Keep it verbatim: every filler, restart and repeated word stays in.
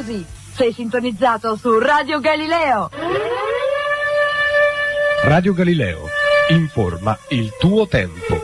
scusi, sei sintonizzato su Radio Galileo. Radio Galileo, informa il tuo tempo.